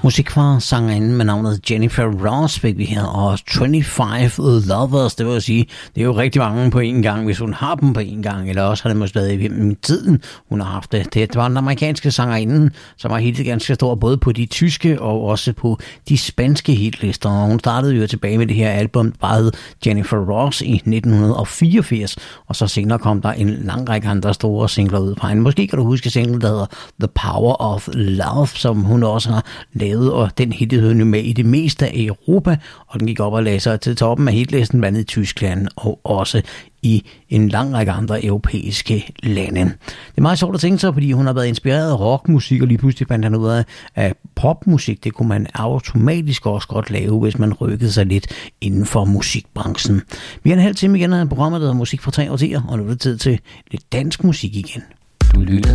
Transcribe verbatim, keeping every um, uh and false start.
Musik fra sangerinden med navnet Jennifer Ross fik vi her, og femogtyve Lovers, det vil sige, det er jo rigtig mange på en gang, hvis hun har dem på en gang, eller også har det måske stadig i tiden, hun har haft det. Det var den amerikanske sangerinde, som var helt ganske stor, både på de tyske og også på de spanske hitlister, og hun startede jo tilbage med det her album, bare hed Jennifer Ross i nitten fireogfirs, og så senere kom der en lang række andre store singler ud fra hende. Måske kan du huske singlen, der hedder The Power of Love, som hun også har lavet, og den hittede hun med i det meste af Europa, og den gik op og lagde sig til toppen af hitlisten, blandt andet i Tyskland og også i en lang række andre europæiske lande. Det er meget sjovt at tænke sig, fordi hun har været inspireret af rockmusik, og lige pludselig fandt han ud af, at popmusik, det kunne man automatisk også godt lave, hvis man rykkede sig lidt inden for musikbranchen. Vi har en halv time igen af programmet, der hedder Musik fra tre årtier, og nu er det tid til lidt dansk musik igen. Du lytter